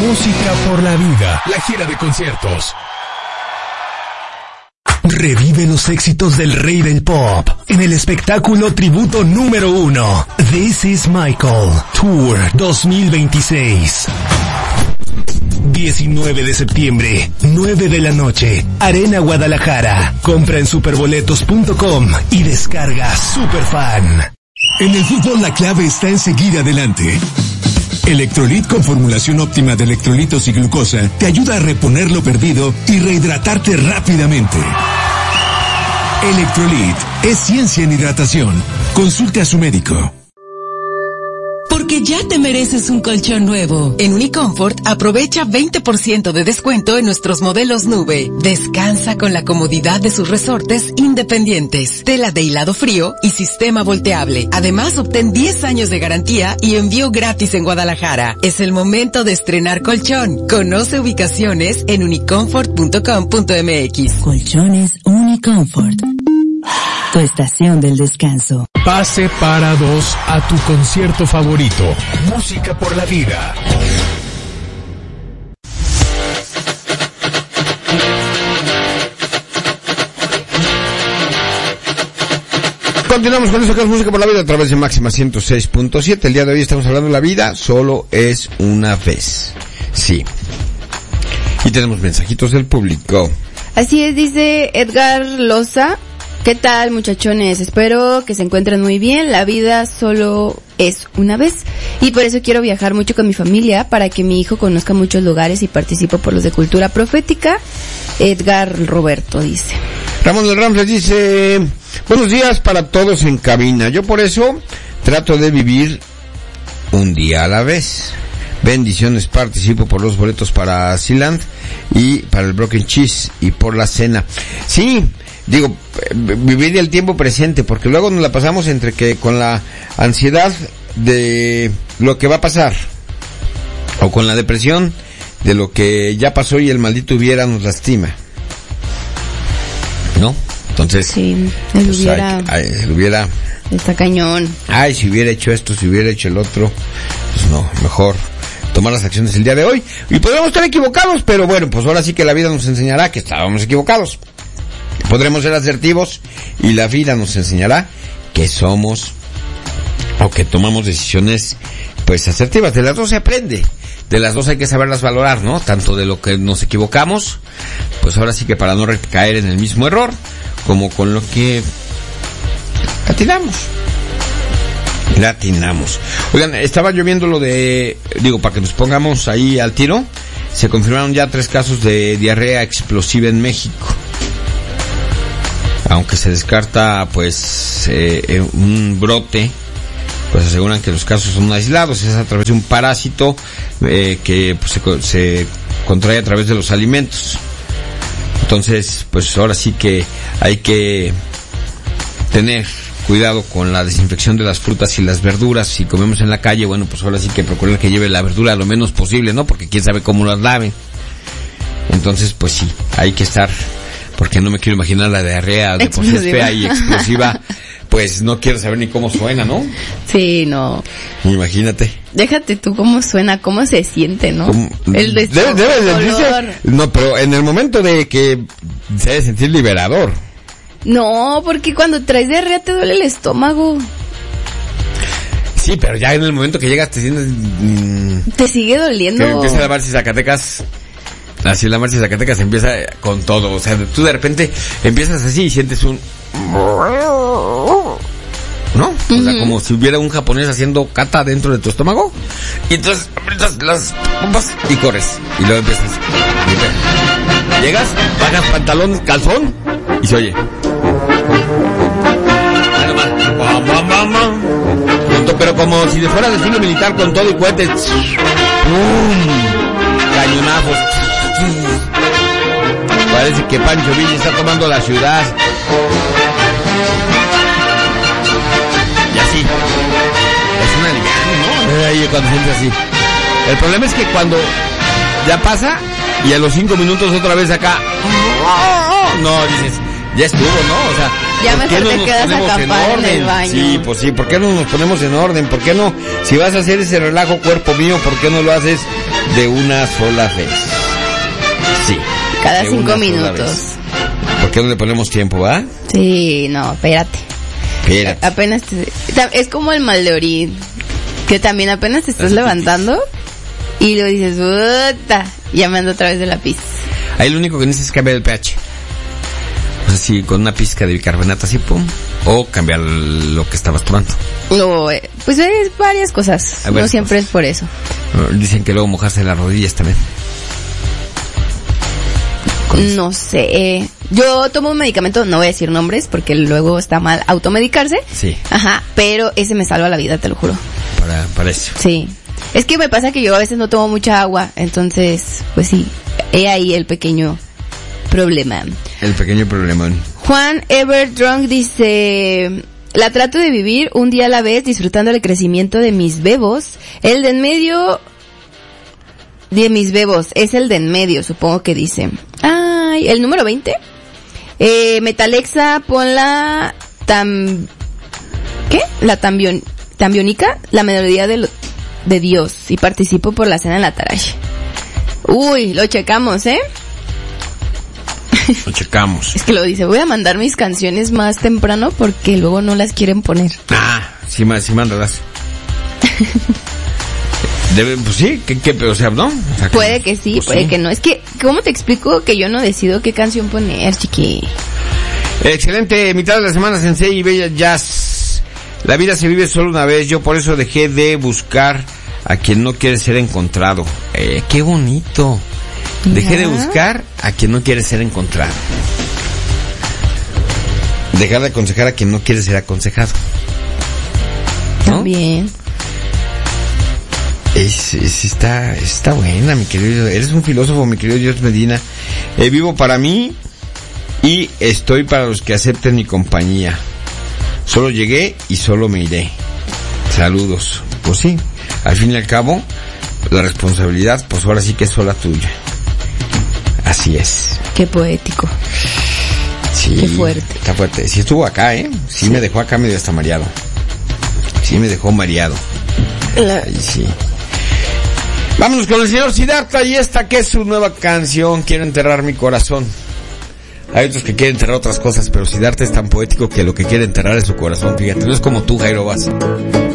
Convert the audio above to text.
Música por la vida, la gira de conciertos. Revive los éxitos del rey del pop en el espectáculo tributo número 1. This is Michael Tour 2026. 19 de septiembre, 9 de la noche, Arena Guadalajara. Compra en superboletos.com y descarga Superfan. En el fútbol la clave está en seguir adelante. Electrolit con formulación óptima de electrolitos y glucosa te ayuda a reponer lo perdido y rehidratarte rápidamente. Electrolit es ciencia en hidratación. Consulte a su médico. Porque ya te mereces un colchón nuevo. En Unicomfort aprovecha 20% de descuento en nuestros modelos nube. Descansa con la comodidad de sus resortes independientes, tela de hilado frío y sistema volteable. Además, obtén 10 años de garantía y envío gratis en Guadalajara. Es el momento de estrenar colchón. Conoce ubicaciones en unicomfort.com.mx. Colchones Unicomfort. Tu estación del descanso. Pase para dos a tu concierto favorito. Música por la vida. Continuamos con eso que es Música por la Vida a través de Máxima 106.7. El día de hoy estamos hablando de la vida solo es una vez. Sí. Y tenemos mensajitos del público. Así es, dice Edgar Loza. ¿Qué tal, muchachones? Espero que se encuentren muy bien. La vida solo es una vez y por eso quiero viajar mucho con mi familia para que mi hijo conozca muchos lugares y participe por los de cultura profética. Edgar Roberto dice. Ramón del Ramfles dice: buenos días para todos en cabina. Yo por eso trato de vivir un día a la vez. Bendiciones, participo por los boletos para Sealand y para el Broken Cheese y por la cena. Sí. Digo, vivir el tiempo presente, porque luego nos la pasamos entre que con la ansiedad de lo que va a pasar, o con la depresión de lo que ya pasó y el maldito hubiera nos lastima, ¿no? Entonces, sí, el hubiera está cañón. Ay, si hubiera hecho esto, si hubiera hecho el otro, pues no, mejor tomar las acciones el día de hoy. Y podríamos estar equivocados, pero bueno, pues ahora sí que la vida nos enseñará que estábamos equivocados. Podremos ser asertivos y la vida nos enseñará que somos o que tomamos decisiones pues asertivas. De las dos se aprende, de las dos hay que saberlas valorar, ¿no? Tanto de lo que nos equivocamos, pues ahora sí que para no recaer en el mismo error, como con lo que latinamos. Oigan, estaba yo viendo lo de, para que nos pongamos ahí al tiro, se confirmaron ya 3 casos de diarrea explosiva en México. Aunque se descarta pues un brote, pues aseguran que los casos son aislados, es a través de un parásito que pues, se contrae a través de los alimentos. Entonces, pues ahora sí que hay que tener cuidado con la desinfección de las frutas y las verduras. Si comemos en la calle, bueno, pues ahora sí que procurar que lleve la verdura lo menos posible, ¿no? Porque quién sabe cómo las laven. Entonces, pues sí, hay que estar... Porque no me quiero imaginar la diarrea de por sí es fea y explosiva, pues no quiero saber ni cómo suena, ¿no? Sí, no. Imagínate. Déjate tú cómo suena, cómo se siente, ¿no? El debe sentirse, no, pero en el momento de que se debe sentir liberador. No, porque cuando traes diarrea te duele el estómago. Sí, pero ya en el momento que llegas te sientes... te sigue doliendo. Que empieza a lavarse Zacatecas... Así la marcha de Zacatecas empieza con todo, o sea, tú de repente empiezas así y sientes un... ¿no? O sea, como si hubiera un japonés haciendo kata dentro de tu estómago. Y entonces aprietas las pompas y corres. Y luego empiezas. Llegas, bajas pantalón, calzón y se oye. Pero como si fuera desfile militar con todo y cohetes. Cañonazos. Parece que Pancho Villa está tomando la ciudad. Y así. Es una liviana, ¿no? Ahí cuando siente así. El problema es que cuando ya pasa y a los 5 minutos otra vez acá. No, dices, ya estuvo, ¿no? O sea, ya mejor te quedas acampado en el baño. Sí, pues sí, ¿por qué no nos ponemos en orden? ¿Por qué no? Si vas a hacer ese relajo cuerpo mío, ¿por qué no lo haces de una sola vez. Sí. Cada 5 minutos. ¿Por qué no le ponemos tiempo, va? Sí, no, espérate. Apenas es como el mal de orín, que también apenas te estás levantando y luego dices, ¡puta! Llamando otra vez de la pizza. Ahí lo único que necesitas es cambiar el pH. O sea, si con una pizca de bicarbonato así, pum. O cambiar lo que estabas tomando. No, pues es varias cosas. No siempre es por eso. Dicen que luego mojarse las rodillas también. No sé. Yo tomo un medicamento, no voy a decir nombres porque luego está mal automedicarse. Sí. Ajá, pero ese me salva la vida, te lo juro. Para eso. Sí. Es que me pasa que yo a veces no tomo mucha agua, entonces, pues sí, he ahí el pequeño problema. El pequeño problemón. Juan Everdrunk dice: la trato de vivir un día a la vez, disfrutando el crecimiento de mis bebos. El de en medio de mis bebos es el de en medio, supongo que dice. Ay, el número 20. Metalexa, ponla ¿qué? La tambionica, la melodía de Dios, y participo por la cena en la Tarash. Uy, lo checamos, Lo checamos. Es que lo dice, voy a mandar mis canciones más temprano porque luego no las quieren poner. Sí mándalas. Pues sí, o sea, ¿no? O sea, puede que sí, pues puede que no. Es que, ¿cómo te explico que yo no decido qué canción poner, chiqui? Excelente, mitad de la semana, Sensei y Bella Jazz. La vida se vive solo una vez, yo por eso dejé de buscar a quien no quiere ser encontrado. Qué bonito. Dejé de buscar a quien no quiere ser encontrado. Dejar de aconsejar a quien no quiere ser aconsejado, ¿no? También. Está buena, mi querido. Eres un filósofo, mi querido Dios Medina. Vivo para mí y estoy para los que acepten mi compañía. Solo llegué y solo me iré. Saludos. Pues sí, al fin y al cabo, la responsabilidad, pues ahora sí que es sola tuya. Así es. Qué poético. Sí. Qué fuerte. Está fuerte. Sí estuvo acá, Sí me dejó acá medio hasta mareado. Sí me dejó mareado. Ahí sí. Vámonos con el señor Siddhartha y esta que es su nueva canción, Quiero enterrar mi corazón. Hay otros que quieren enterrar otras cosas, pero Siddhartha es tan poético que lo que quiere enterrar es su corazón, fíjate, no es como tú, Jairo Vaz.